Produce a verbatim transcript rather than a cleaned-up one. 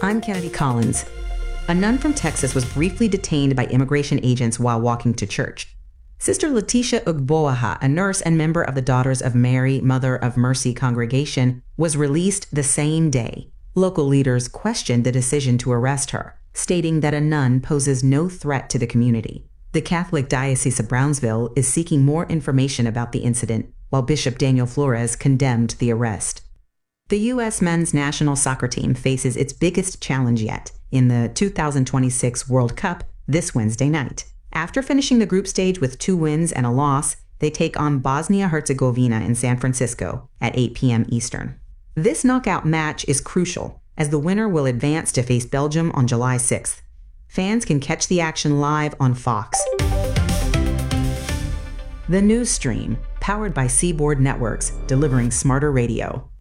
I'm Kennedy Collins. A nun from Texas was briefly detained by immigration agents while walking to church. Sister Letitia Ugboaha, a nurse and member of the Daughters of Mary, Mother of Mercy congregation, was released the same day. Local leaders questioned the decision to arrest her, stating that a nun poses no threat to the community. The Catholic Diocese of Brownsville is seeking more information about the incident, while Bishop Daniel Flores condemned the arrest. The U S men's national soccer team faces its biggest challenge yet in the two thousand twenty-six World Cup this Wednesday night. After finishing the group stage with two wins and a loss, they take on Bosnia-Herzegovina in San Francisco at eight p m Eastern. This knockout match is crucial, as the winner will advance to face Belgium on July sixth. Fans can catch the action live on Fox. The News Stream, powered by Seaboard Networks, delivering smarter radio.